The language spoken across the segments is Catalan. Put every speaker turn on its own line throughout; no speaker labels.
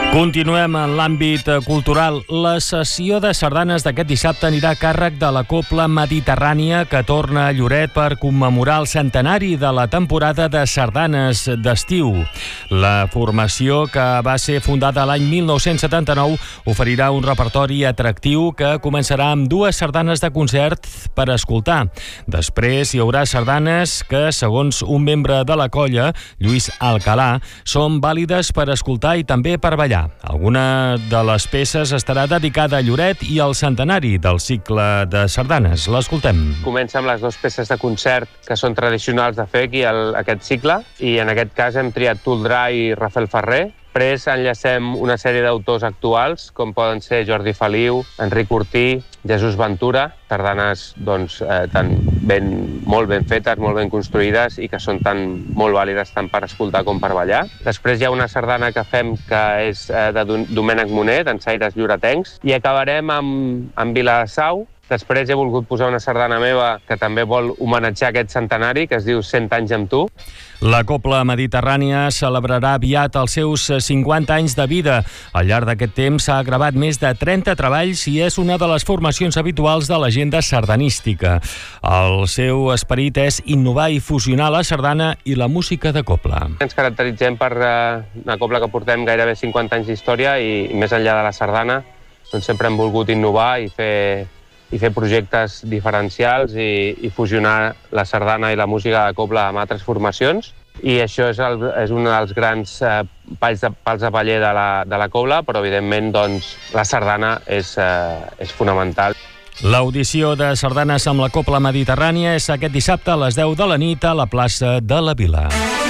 Continuem en l'àmbit cultural. La sessió de sardanes d'aquest dissabte anirà a càrrec de la Cobla Mediterrània, que torna a Lloret per commemorar el centenari de la temporada de sardanes d'estiu. La formació, que va ser fundada l'any 1979, oferirà un repertori atractiu que començarà amb 2 sardanes de concert per escoltar. Després hi haurà sardanes que, segons un membre de la colla, Lluís Alcalà, són vàlides per escoltar i també per ballar. Alguna de les peces estarà dedicada a Lloret i al centenari del cicle de sardanes. L'escoltem.
Comença amb les 2 peces de concert que són tradicionals de fer aquí aquest cicle, i en aquest cas hem triat Toldrà i Rafael Ferrer. Després enllacem una sèrie d'autors actuals, com poden ser Jordi Feliu, Enric Ortí, Jesús Ventura, sardanes molt ben fetes, molt ben construïdes i que són molt vàlides tant per escoltar com per ballar. Després hi ha una sardana que fem que és de Domènec Moner, d'ensaires lloretencs, i acabarem amb Vilassau. Després he volgut posar una sardana meva que també vol homenatjar aquest centenari, que es diu 100 anys amb tu.
La Cobla Mediterrània celebrarà aviat els seus 50 anys de vida. Al llarg d'aquest temps s'ha gravat més de 30 treballs i és una de les formacions habituals de l'agenda sardanística. El seu esperit és innovar i fusionar la sardana i la música de cobla.
Ens caracteritzem per una cobla que portem gairebé 50 anys d'història i més enllà de la sardana doncs sempre hem volgut innovar i fer projectes diferencials i fusionar la sardana i la música de cobla amb altres formacions. I això és un dels grans pals de paller de la cobla, però evidentment doncs, la sardana és fonamental.
L'audició de sardanes amb la Cobla Mediterrània és aquest dissabte a les 10 de la nit a la plaça de la Vila.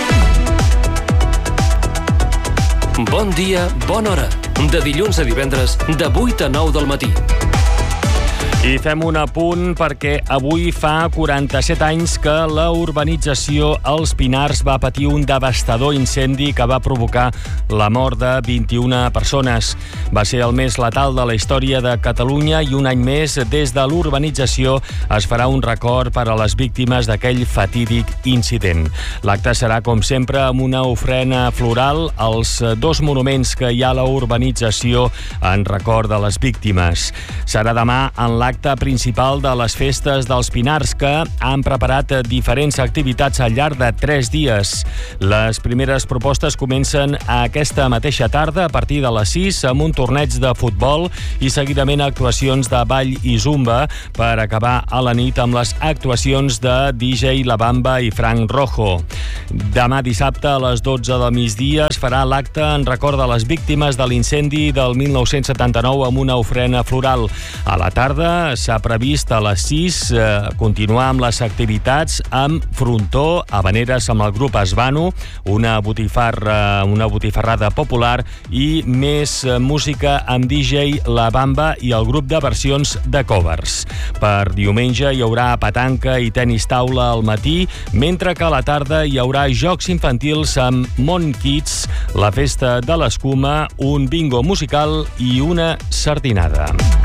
Bon dia, bona hora. De dilluns a divendres, de 8 a 9 del matí.
I fem un apunt perquè avui fa 47 anys que la urbanització Els Pinars va patir un devastador incendi que va provocar la mort de 21 persones. Va ser el més letal de la història de Catalunya i un any més, des de l'urbanització, es farà un record per a les víctimes d'aquell fatídic incident. L'acte serà, com sempre, amb una ofrena floral als 2 monuments que hi ha a la urbanització en record de les víctimes. Serà demà en l'acte principal de les festes dels Pinars, que han preparat diferents activitats al llarg de 3 dies. Les primeres propostes comencen aquesta mateixa tarda a partir de les 6 amb un torneig de futbol i seguidament actuacions de ball i zumba per acabar a la nit amb les actuacions de DJ La Bamba i Frank Rojo. Demà dissabte a les 12 del migdia es farà l'acte en record de les víctimes de l'incendi del 1979 amb una ofrena floral. A la tarda s'ha previst a les 6 continuar amb les activitats amb frontó, habaneres amb el grup Esbano, una botifarrada popular i més música amb DJ La Bamba i el grup de versions de covers. Per diumenge hi haurà petanca i tenis taula al matí, mentre que a la tarda hi haurà jocs infantils amb Mont Kids, la festa de l'escuma, un bingo musical i una sardinada.